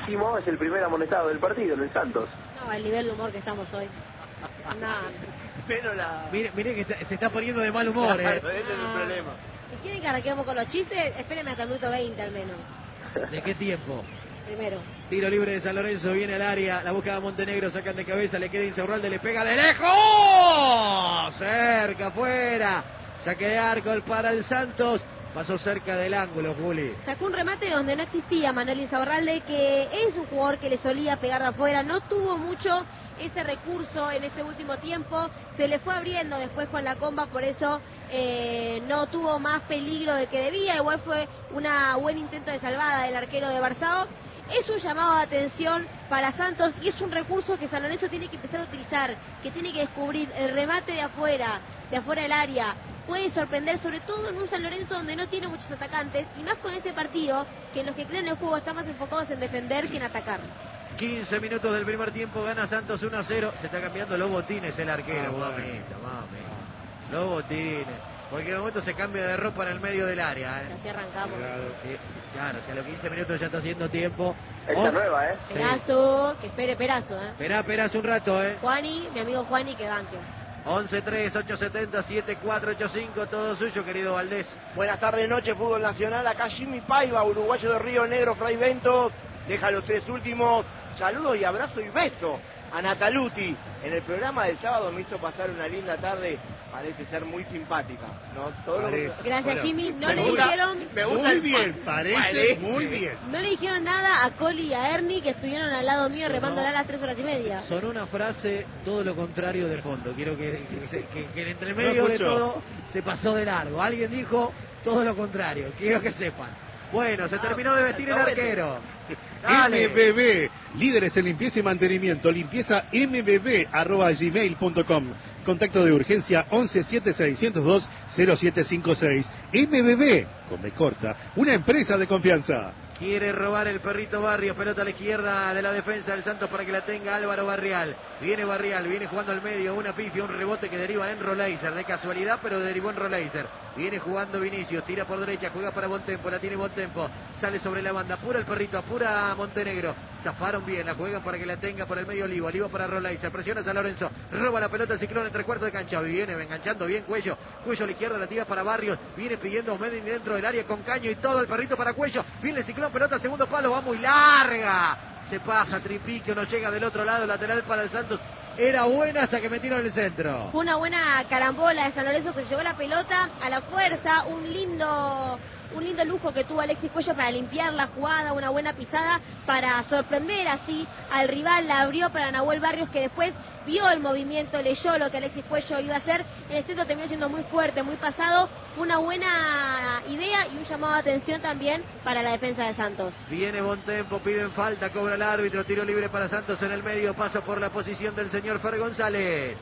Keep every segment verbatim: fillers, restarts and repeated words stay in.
Máximo es el primer amonestado del partido en el Santos. No, el nivel de humor que estamos hoy. Nada. Pero la... Mire, mire que está, se está poniendo de mal humor, Claro, eh. ese es el problema. Si quieren que arranquemos con los chistes, espérenme hasta el minuto veinte al menos. ¿De qué tiempo? Primero. Tiro libre de San Lorenzo, viene al área, la busca Montenegro, sacan de cabeza, le queda Insaurralde, le pega de lejos, cerca, afuera, saque de arco para el Santos, pasó cerca del ángulo, Juli. Sacó un remate donde no existía Manuel Insaurralde, que es un jugador que le solía pegar de afuera, no tuvo mucho ese recurso en este último tiempo, se le fue abriendo después con la comba, por eso eh, no tuvo más peligro del que debía, igual fue un buen intento de salvada del arquero de Barzao. Es un llamado de atención para Santos y es un recurso que San Lorenzo tiene que empezar a utilizar, que tiene que descubrir el remate de afuera, de afuera del área. Puede sorprender, sobre todo en un San Lorenzo donde no tiene muchos atacantes, y más con este partido, que los que crean el juego están más enfocados en defender que en atacar. quince minutos del primer tiempo, gana Santos uno a cero. Se está cambiando los botines el arquero, Ah, bueno. mamita, mami. Los botines. En cualquier momento se cambia de ropa en el medio del área, ¿eh? Así arrancamos. Eh, sí, claro, si a los quince minutos ya está haciendo tiempo. Esta Oh, nueva, ¿eh? sí. Perazo, que espere Perazo, ¿eh? Esperá, esperá un rato, ¿eh? Juani, mi amigo Juani, que banque. once tres, ocho siete cero, siete cuatro ocho cinco, todo suyo, querido Valdés. Buenas tardes, noche, fútbol nacional. Acá Jimmy Paiva, uruguayo de Río Negro, Fray Ventos. Deja los tres últimos. Saludos y abrazo y beso a Nataluti. En el programa del sábado me hizo pasar una linda tarde. Parece ser muy simpática, ¿no? Todo lo que... Gracias, Bueno, Jimmy. No me le gusta- dijeron... me gusta Muy el- bien, parece Vale. muy bien. No le dijeron nada a Coli y a Ernie, que estuvieron al lado mío Sonó- remándola a las tres horas y media. Son una frase todo lo contrario de fondo. Quiero que, que, se- que- que entre el No medio de escucho. todo se pasó de largo. Alguien dijo todo lo contrario. Quiero que sepan. Bueno, se terminó de vestir el arquero. Dale. M B B, líderes en limpieza y mantenimiento, limpieza m b b arroba gmail punto com. Contacto de urgencia once siete seiscientos dos cero siete cinco seis. M B B, con B corta, una empresa de confianza. Quiere robar el perrito Barrios, pelota a la izquierda de la defensa del Santos para que la tenga Álvaro Barrial. Viene Barrial, viene jugando al medio, una pifia, un rebote que deriva en Roleiser, de casualidad, pero derivó en Roleiser. Viene jugando Vinicius, tira por derecha, juega para Bontempo, la tiene Bontempo, sale sobre la banda, apura el perrito, apura Montenegro. Zafaron bien, la juegan para que la tenga por el medio Olivo, Olivo para Roleiser, presiona San Lorenzo, roba la pelota Ciclón entre cuartos de cancha, viene enganchando bien Cuello, Cuello a la izquierda, la tira para Barrios, viene pidiendo Medin dentro del área con Caño y todo el perrito para Cuello, viene Ciclón, pelota segundo palo, va muy larga, se pasa Tripique, no llega del otro lado, lateral para el Santos, era buena hasta que metieron el centro. Fue una buena carambola de San Lorenzo, que llevó la pelota a la fuerza, un lindo un lindo lujo que tuvo Alexis Cuello para limpiar la jugada, una buena pisada para sorprender así al rival, la abrió para Nahuel Barrios, que después vio el movimiento, leyó lo que Alexis Cuello iba a hacer, en el centro terminó siendo muy fuerte, muy pasado, fue una buena idea y un llamado de atención también para la defensa de Santos. Viene Bontempo, piden falta, cobra el árbitro, tiro libre para Santos en el medio, paso por la posición del señor Fer González.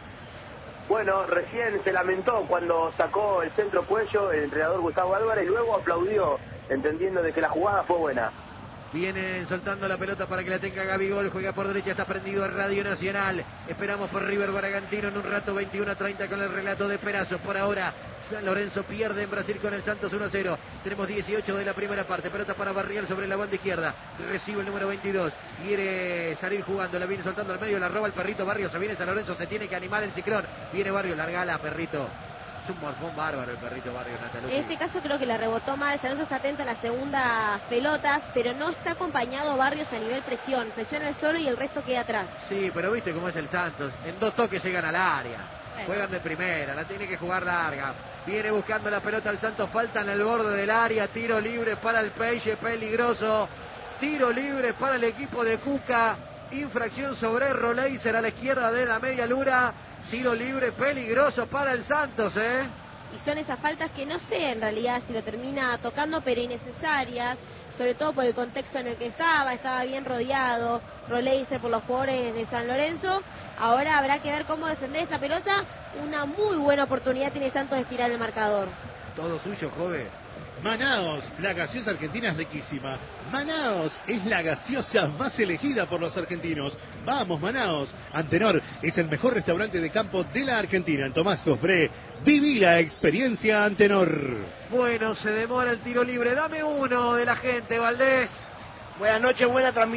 Bueno, recién se lamentó cuando sacó el centro Cuello el entrenador Gustavo Álvarez y luego aplaudió, entendiendo de que la jugada fue buena. Viene soltando la pelota para que la tenga Gabigol, juega por derecha, está prendido a Radio Nacional. Esperamos por River Bragantino en un rato, veintiuno a treinta con el relato de Perazo. Por ahora, San Lorenzo pierde en Brasil con el Santos uno a cero. Tenemos dieciocho de la primera parte, pelota para Barrial sobre la banda izquierda. Recibe el número veintidós, quiere salir jugando, la viene soltando al medio, la roba el perrito Barrio, se viene San Lorenzo, se tiene que animar el Ciclón. Viene Barrio, largala, perrito. Es un morfón bárbaro el perrito Barrio, Nataluti. En este caso creo que la rebotó mal, San Lorenzo está atento a las segundas pelotas, pero no está acompañado Barrios a nivel presión, presiona el solo y el resto queda atrás. Sí, pero viste cómo es el Santos, en dos toques llegan al área, Bueno. juegan de primera, la tiene que jugar larga, viene buscando la pelota al Santos, falta en el borde del área, tiro libre para el Peixe, peligroso, tiro libre para el equipo de Cuca, infracción sobre Roleiser a la izquierda de la media luna, tiro libre peligroso para el Santos, ¿eh? Y son esas faltas que no sé en realidad si lo termina tocando, pero innecesarias, sobre todo por el contexto en el que estaba, estaba bien rodeado Roleiser por los jugadores de San Lorenzo. Ahora habrá que ver cómo defender esta pelota, una muy buena oportunidad tiene Santos de estirar el marcador. Todo suyo, joven. Manaos, la gaseosa argentina es riquísima. Manaos es la gaseosa más elegida por los argentinos. Vamos, Manaos. Antenor es el mejor restaurante de campo de la Argentina. En Tomás Cospré, viví la experiencia Antenor. Bueno, se demora el tiro libre, dame uno de la gente, Valdés. Buenas noches, buena transmisión.